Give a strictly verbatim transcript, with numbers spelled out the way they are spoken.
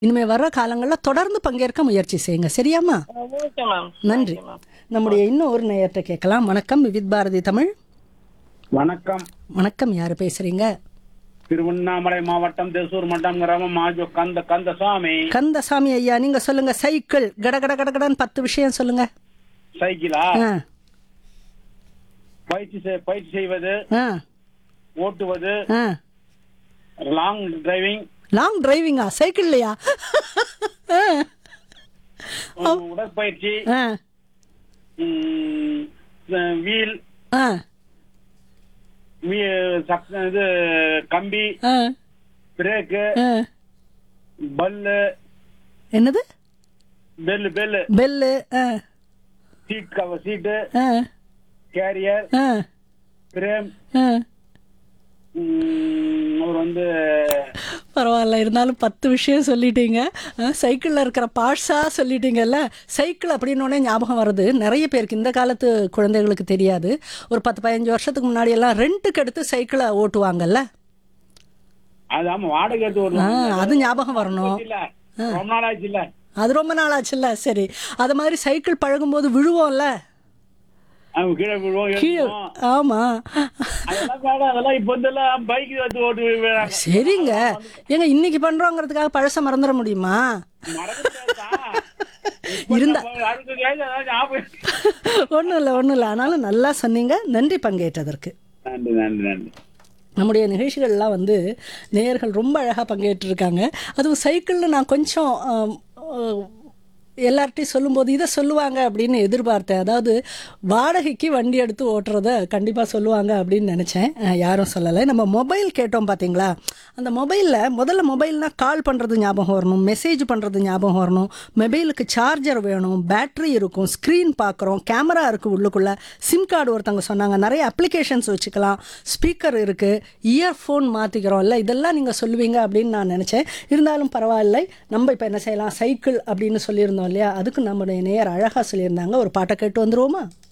இனிமே வர்ற காலங்கள்ல தொடர்ந்து பங்கேற்க முயற்சி செய்யுங்க. சரியாம்மா? Okay ma'am. நன்றி. Okay ma'am. நம்முடைய இன்னும் ஒரு நேயர்கிட்ட கேட்கலாம். வணக்கம் விவித் பாரதி தமிழ். வணக்கம். வணக்கம், யாரு பேசுறீங்க? திருவண்ணாமலை மாவட்டம் தேசூர் மட்டம் கிராமம் மாஜோ கந்த கந்தசாமி. கந்தசாமி ஐயா, நீங்க சொல்லுங்க. சைக்கிள் கட கட கட கடன்னு பத்து விஷயம் சொல்லுங்க. சைக்கிளா? ஆ, பயிற்சி செய்- பயிற்சி செய்வது, ஆ, ஓட்டுவது, ஆ. Long driving, long டிரைவிங்கா சைக்கிள்லையா? உடற்பயிற்சி, ஆ, ம், வீல், ஆ, வீ- சக்- இது கம்பி, ஆ, பிரேக்கு, ஆ. பல்லு, என்னது? Bell bell, bell. ஆ, சீட் கவர், சீட்டு, ஆ, கேரியர், ஆ, பிரேம், ஆ. ம், அவர் வந்து பரவாயில்ல, இருந்தாலும் பத்து விஷயம் சொல்லிட்டீங்க. அஹ், சைக்கிளில் இருக்கிற பார்ட்ஸாக சொல்லிட்டீங்கல்ல. சைக்கிள் அப்படின்னோடனே ஞாபகம் வருது, நிறைய பேருக்கு இந்த காலத்து குழந்தைகளுக்கு தெரியாது. ஒரு பத்து பதினஞ்சு வருஷத்துக்கு முன்னாடி எல்லாம் ரெண்ட்டுக்கு எடுத்து சைக்கிளை ஓட்டுவாங்கல்ல. அது ஆமா வாடகை எடுத்து ஆ, வருவாங்க. அது ஞாபகம் வரணும். இல்ல ரொம்ப நாள் ஆச்சு இல்ல. அது ரொம்ப நாள் ஆச்சுல்ல. சரி, அது மாதிரி சைக்கிள் பழகும்போது விழுவோம்ல அவங்க கீழே விழுவோம், கீழே. எழுந்துவோம். ஆமாம். அதெல்லாம் வேண்டாம். அதெல்லாம் இப்ப வந்து எல்லாம் பைக் எடுத்து ஓட்டு விழுறாங்க. சரிங்க, ஏங்க இன்னைக்கு பண்ணுறோங்கிறதுக்காக பழச மறந்துட முடியுமா? இருந்தா ஒன்றும் இல்லை, ஒன்றும் இல்லை. ஆனாலும் நல்லா சொன்னீங்க. நன்றி பங்கேற்றதற்கு. நன்றி நன்றி நன்றி. நம்முடைய நிகழ்ச்சிகள்லாம் வந்து நேயர்கள் ரொம்ப அழகாக பங்கேற்றிருக்காங்க. அதுவும் சைக்கிளில் நான் கொஞ்சம் ஆம், ஆ, எல்லார்ட்டையும் சொல்லும்போது இதை சொல்லுவாங்க அப்படின்னு எதிர்பார்த்தேன். அதாவது வாடகைக்கு வண்டி எடுத்து ஓட்டுறத கண்டிப்பாக சொல்லுவாங்க அப்படின்னு நினச்சேன். அஹ், யாரும் சொல்லலை. நம்ம மொபைல் கேட்டோம் பார்த்தீங்களா? அந்த மொபைலில் முதல்ல மொபைல்னால் கால் பண்ணுறது ஞாபகம் வரணும், மெசேஜ் பண்ணுறது ஞாபகம் வரணும், மொபைலுக்கு சார்ஜர் வேணும், பேட்ரி இருக்கும், ஸ்க்ரீன் பார்க்குறோம், கேமரா இருக்குது உள்ளுக்குள்ளே, சிம் கார்டு ஒருத்தவங்க சொன்னாங்க, நிறைய அப்ளிகேஷன்ஸ் வச்சுக்கலாம், ஸ்பீக்கர் இருக்குது, இயர்ஃபோன் மாற்றிக்கிறோம் இல்லை, இதெல்லாம் நீங்கள் சொல்லுவீங்க அப்படின்னு நான் நினச்சேன். இருந்தாலும் பரவாயில்லை. நம்ம இப்போ என்ன செய்யலாம், சைக்கிள் அப்படின்னு சொல்லியிருந்தோம் இல்லையா, அதுக்கு நம்முடைய நேயர் அழகாக சொல்லியிருந்தாங்க. ஒரு பாட்டை கேட்டு வந்துருவோமா?